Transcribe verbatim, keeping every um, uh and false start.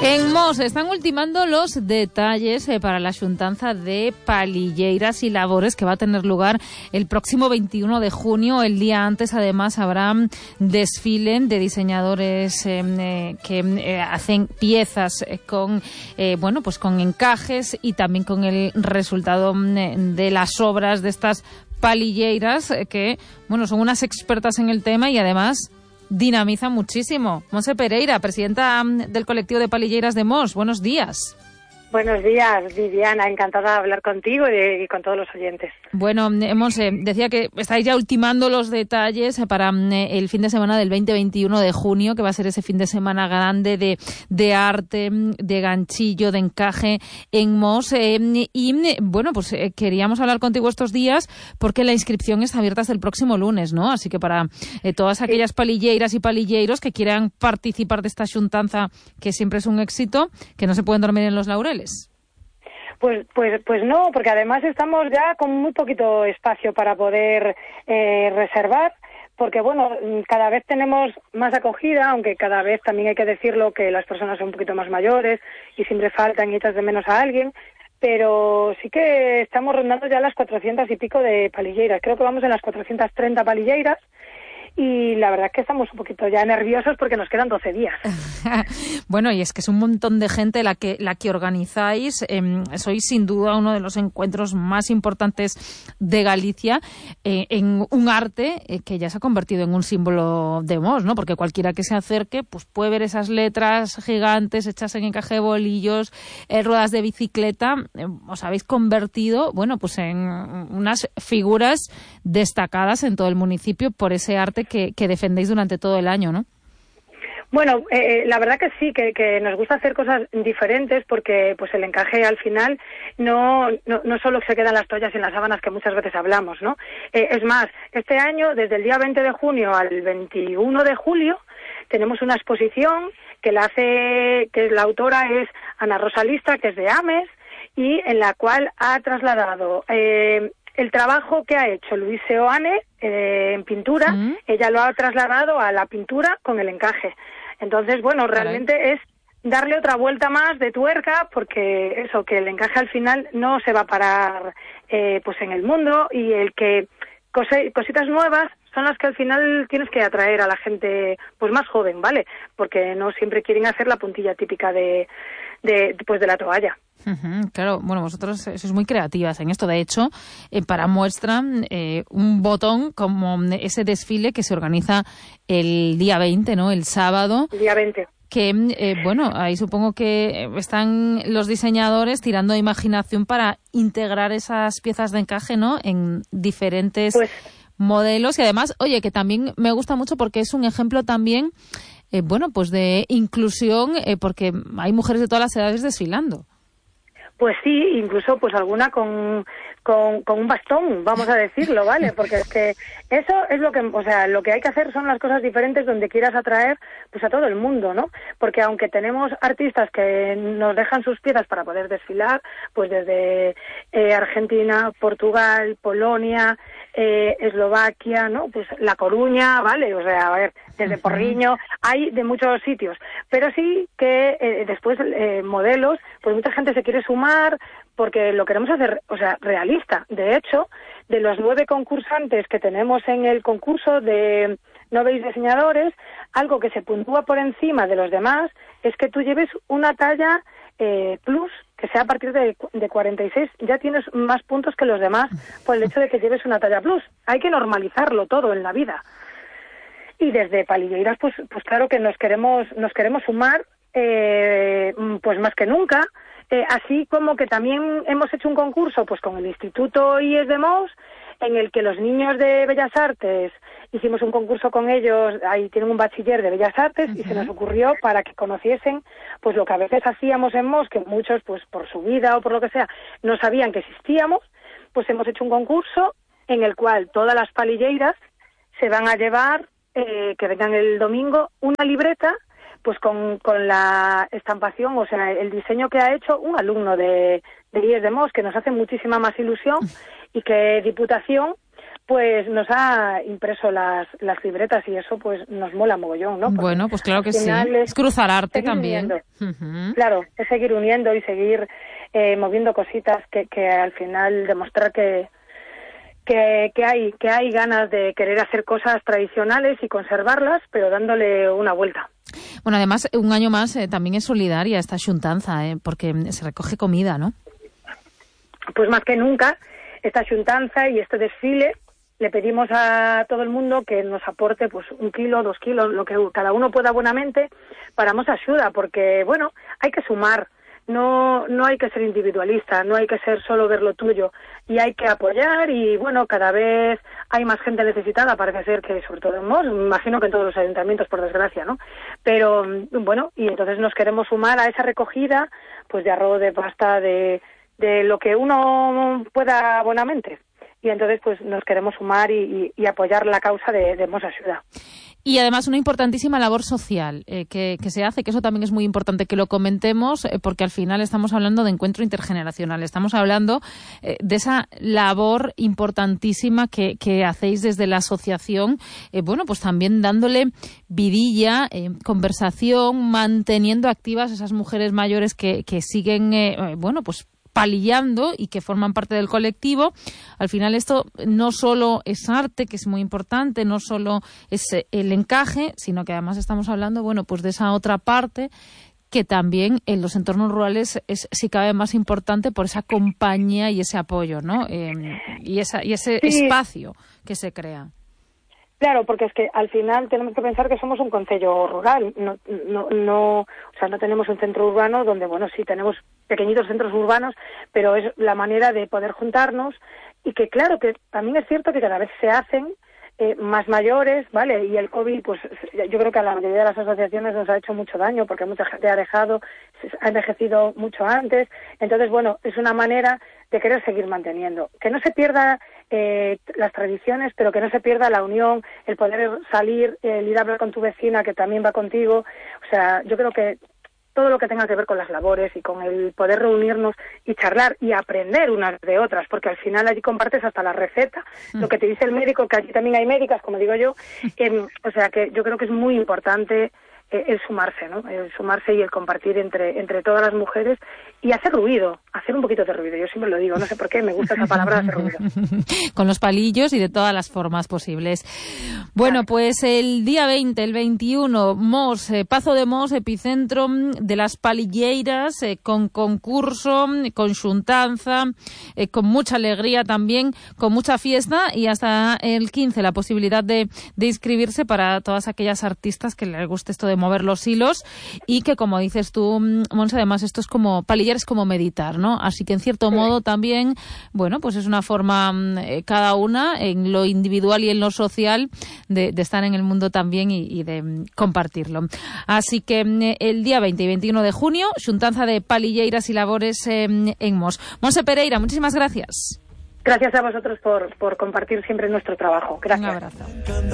En Mos están ultimando los detalles eh, para la xuntanza de palilleiras y labores que va a tener lugar el próximo veintiuno de junio. El día antes, además, habrá desfile de diseñadores eh, eh, que eh, hacen piezas eh, con eh, bueno, pues con encajes y también con el resultado eh, de las obras de estas palilleiras eh, que, bueno, son unas expertas en el tema y además dinamiza muchísimo. Monse Pereira, presidenta del colectivo de palilleiras de Mos. Buenos días. Buenos días, Viviana. Encantada de hablar contigo y, de, y con todos los oyentes. Bueno, Monse, decía que estáis ya ultimando los detalles para el fin de semana del veinte veintiuno de junio, que va a ser ese fin de semana grande de, de arte, de ganchillo, de encaje en Mos. Eh, y, bueno, pues eh, queríamos hablar contigo estos días porque la inscripción está abierta hasta el próximo lunes, ¿no? Así que para eh, todas aquellas palilleiras y palilleiros que quieran participar de esta xuntanza, que siempre es un éxito, que no se pueden dormir en los laureles. Pues, pues, pues no, porque además estamos ya con muy poquito espacio para poder eh, reservar, porque bueno, cada vez tenemos más acogida, aunque cada vez también hay que decirlo que las personas son un poquito más mayores y siempre faltan y echas de menos a alguien, pero sí que estamos rondando ya las cuatrocientas y pico de palilleiras. Creo que vamos en las cuatrocientas treinta palilleiras. Y la verdad es que estamos un poquito ya nerviosos porque nos quedan doce días. Bueno, y es que es un montón de gente la que la que organizáis. Eh, sois sin duda uno de los encuentros más importantes de Galicia eh, en un arte eh, que ya se ha convertido en un símbolo de Mos, ¿no? Porque cualquiera que se acerque pues puede ver esas letras gigantes hechas en encaje de bolillos, eh, ruedas de bicicleta. Eh, os habéis convertido, bueno, pues en unas figuras destacadas en todo el municipio por ese arte Que, que defendéis durante todo el año, ¿no? Bueno, eh, la verdad que sí, que, que nos gusta hacer cosas diferentes porque pues el encaje al final no, no, no solo se quedan las toallas y las sábanas que muchas veces hablamos, ¿no? Eh, es más, este año, desde el día veinte de junio al veintiuno de julio, tenemos una exposición que la hace, que la autora es Ana Rosa Lista, que es de Ames, y en la cual ha trasladado Eh, el trabajo que ha hecho Luis Seoane eh, en pintura, mm. ella lo ha trasladado a la pintura con el encaje. Entonces, bueno, realmente Caray. es darle otra vuelta más de tuerca, porque eso, que el encaje al final no se va a parar eh, pues en el mundo, y el que cose, cositas nuevas son las que al final tienes que atraer a la gente pues más joven, ¿vale? Porque no siempre quieren hacer la puntilla típica de, de pues de la toalla. Uh-huh, claro, bueno, vosotros sois muy creativas en esto. De hecho, eh, para muestra eh, un botón como ese desfile que se organiza el día veinte, ¿no? El sábado. El día veinte. Que, eh, bueno, ahí supongo que están los diseñadores tirando de imaginación para integrar esas piezas de encaje, ¿no? En diferentes pues... modelos. Y además, oye, que también me gusta mucho porque es un ejemplo también, eh, bueno, pues de inclusión, eh, porque hay mujeres de todas las edades desfilando. Pues sí, incluso pues alguna con, con, con un bastón, vamos a decirlo, ¿vale? Porque es que eso es lo que, o sea, lo que hay que hacer son las cosas diferentes donde quieras atraer pues a todo el mundo, ¿no? Porque aunque tenemos artistas que nos dejan sus piezas para poder desfilar, pues desde eh, Argentina, Portugal, Polonia, eh, Eslovaquia, ¿no? Pues La Coruña, ¿vale? O sea, a ver, desde uh-huh. Porriño, hay de muchos sitios, pero sí que eh, después eh, modelos, pues mucha gente se quiere sumar porque lo queremos hacer, o sea, realista. De hecho, de los nueve concursantes que tenemos en el concurso de nueve diseñadores, algo que se puntúa por encima de los demás es que tú lleves una talla eh, plus, que sea a partir de, de cuarenta y seis, ya tienes más puntos que los demás por el hecho de que lleves una talla plus. Hay que normalizarlo todo en la vida. Y desde Palilleiras, pues, pues claro que nos queremos, nos queremos sumar, eh, pues más que nunca. Eh, así como que también hemos hecho un concurso pues con el Instituto I E S de Mos, en el que los niños de Bellas Artes, hicimos un concurso con ellos, ahí tienen un bachiller de Bellas Artes, uh-huh. y se nos ocurrió para que conociesen pues lo que a veces hacíamos en Mos, que muchos pues por su vida o por lo que sea no sabían que existíamos, pues hemos hecho un concurso en el cual todas las palilleiras se van a llevar, eh, que vengan el domingo, una libreta pues con, con la estampación, o sea, el diseño que ha hecho un alumno de, de I E S de Mos, que nos hace muchísima más ilusión, y que Diputación pues nos ha impreso las, las libretas y eso pues nos mola mogollón, ¿no? Porque bueno, pues claro que sí. Es, es cruzar arte también. Uh-huh. Claro, es seguir uniendo y seguir eh, moviendo cositas que, que al final demostrar que, que, que, hay, que hay ganas de querer hacer cosas tradicionales y conservarlas, pero dándole una vuelta. Bueno, además, un año más eh, también es solidaria esta xuntanza, eh, porque se recoge comida, ¿no? Pues más que nunca, esta xuntanza y este desfile, le pedimos a todo el mundo que nos aporte pues un kilo, dos kilos, lo que cada uno pueda buenamente para Mos Axuda, porque, bueno, hay que sumar, no no hay que ser individualista, no hay que ser solo ver lo tuyo, y hay que apoyar, y, bueno, cada vez hay más gente necesitada, parece ser que, sobre todo en Mos, me imagino que en todos los ayuntamientos, por desgracia, ¿no? Pero, bueno, y entonces nos queremos sumar a esa recogida, pues de arroz, de pasta, de, de lo que uno pueda buenamente. Y entonces pues nos queremos sumar y, y, y apoyar la causa de, de Mos Axuda. Y además una importantísima labor social eh, que, que se hace, que eso también es muy importante que lo comentemos, eh, porque al final estamos hablando de encuentro intergeneracional, estamos hablando eh, de esa labor importantísima que, que hacéis desde la asociación, eh, bueno, pues también dándole vidilla, eh, conversación, manteniendo activas esas mujeres mayores que, que siguen, eh, bueno, pues palillando y que forman parte del colectivo. Al final esto no solo es arte, que es muy importante, no solo es el encaje, sino que además estamos hablando, bueno, pues de esa otra parte que también en los entornos rurales es, si cabe, más importante por esa compañía y ese apoyo, ¿no? Eh, y, esa, y ese sí. espacio que se crea. Claro, porque es que al final tenemos que pensar que somos un concello rural, no, no, no, o sea, no tenemos un centro urbano donde, bueno, sí tenemos pequeñitos centros urbanos, pero es la manera de poder juntarnos y que, claro, que también es cierto que cada vez se hacen eh, más mayores, ¿vale? Y el COVID, pues yo creo que a la mayoría de las asociaciones nos ha hecho mucho daño porque mucha gente ha dejado, ha envejecido mucho antes. Entonces, bueno, es una manera de querer seguir manteniendo. Que no se pierda eh, las tradiciones, pero que no se pierda la unión, el poder salir, el ir a hablar con tu vecina que también va contigo. O sea, yo creo que todo lo que tenga que ver con las labores y con el poder reunirnos y charlar y aprender unas de otras, porque al final allí compartes hasta la receta, mm. lo que te dice el médico, que allí también hay médicas, como digo yo, eh, o sea que yo creo que es muy importante eh, el sumarse, ¿no? El sumarse y el compartir entre entre todas las mujeres y hacer ruido, hacer un poquito de ruido. Yo siempre lo digo, no sé por qué, me gusta esa palabra, hacer ruido. Con los palillos y de todas las formas posibles. Bueno, claro. Pues el día veinte, el veintiuno, Mos, eh, Pazo de Mos, epicentro de las palilleiras, eh, con concurso, con xuntanza, eh, con mucha alegría también, con mucha fiesta, y hasta el quince la posibilidad de, de inscribirse para todas aquellas artistas que les guste esto de mover los hilos y que, como dices tú, Monse, además esto es como palillar, es como meditar, ¿no? Así que en cierto sí. modo también, bueno, pues es una forma eh, cada una en lo individual y en lo social de, de estar en el mundo también y, y de um, compartirlo. Así que eh, el día veinte y veintiuno de junio, xuntanza de palilleiras y labores eh, en Mos. Monse Pereira, muchísimas gracias. Gracias a vosotros por, por compartir siempre nuestro trabajo. Gracias. Un abrazo.